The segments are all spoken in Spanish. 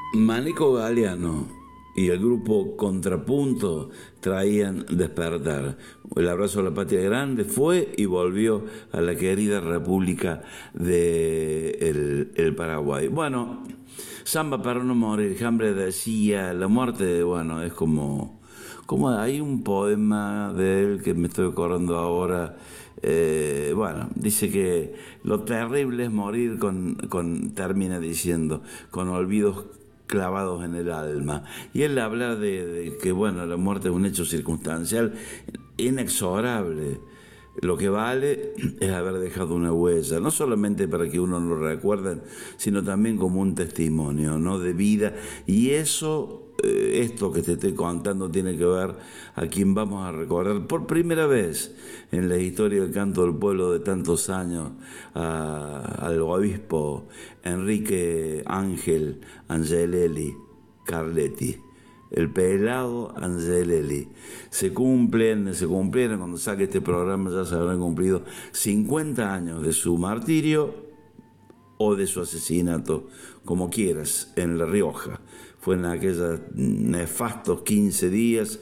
Manico Galeano y el grupo Contrapunto traían Despertar. El abrazo a la patria grande fue y volvió a la querida República de el Paraguay. Bueno, Samba para no morir. Hambre decía, la muerte, bueno, es como hay un poema de él que me estoy acordando ahora. Bueno, dice que lo terrible es morir termina diciendo, con olvidos clavados en el alma. Y él habla de que, bueno, la muerte es un hecho circunstancial inexorable. Lo que vale es haber dejado una huella, no solamente para que uno lo recuerde, sino también como un testimonio, ¿no?, de vida. Y eso, esto que te estoy contando, tiene que ver a quien vamos a recordar por primera vez en la historia del canto del pueblo de tantos años, al obispo Enrique Ángel Angelelli Carletti. El pelado Angelelli. Se cumplieron, cuando saque este programa ya se habrán cumplido 50 años de su martirio o de su asesinato, como quieras, en La Rioja. Fue en aquellos nefastos 15 días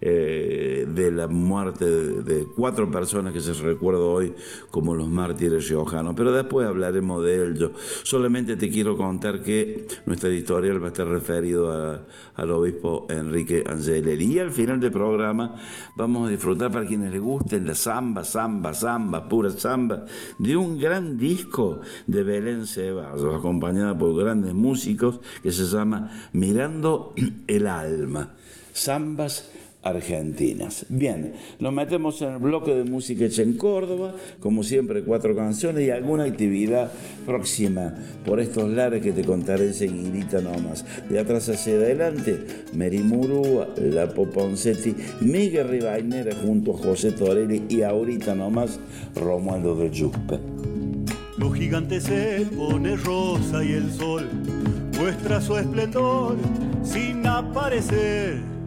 de la muerte de 4 personas que se recuerda hoy como los mártires riojanos, pero después hablaremos de ello. Solamente te quiero contar que nuestra editorial va a estar referido al obispo Enrique Angelelli, y al final del programa vamos a disfrutar, para quienes les gusten, la samba, pura samba, de un gran disco de Belén Ceballos, acompañada por grandes músicos, que se llama Mirando el Alma, zambas argentinas. Bien, nos metemos en el bloque de música hecha en Córdoba, como siempre 4 canciones y alguna actividad próxima por estos lares que te contaré enseguidita nomás. De atrás hacia adelante, Mary Murúa, Lapo Poncetti, Miguel Rivainera junto a José Torelli, y ahorita nomás Romualdo del Yuppe. Los gigantes se pone rosa y el sol muestra su esplendor sin aparecer.